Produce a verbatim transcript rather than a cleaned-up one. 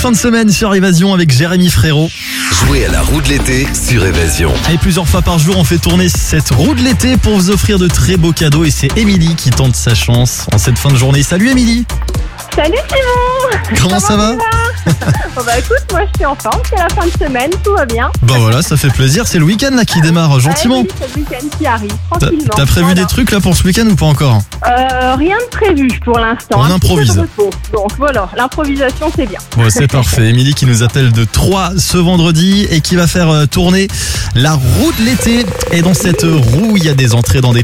fin de semaine sur Évasion avec Jérémy Frérot. Jouez à la roue de l'été sur Évasion. Et plusieurs fois par jour, on fait tourner cette roue de l'été pour vous offrir de très beaux cadeaux. Et c'est Émilie qui tente sa chance en cette fin de journée. Salut Émilie. Salut Simon. Comment ça va? Bon bah écoute, moi je suis en forme, c'est la fin de semaine, tout va bien. Bah voilà, ça fait plaisir. C'est le week-end là qui démarre gentiment. Ah oui, c'est le week-end qui arrive, T'as, tranquillement. t'as prévu Voilà. des trucs là pour ce week-end ou pas encore? euh, Rien de prévu pour l'instant. On Un petit peu improvise. de repos. Donc voilà, l'improvisation c'est bien. Bon, c'est parfait. Émilie qui nous appelle de Troyes ce vendredi et qui va faire euh, tourner la roue de l'été. Et dans cette roue, il y a des entrées dans des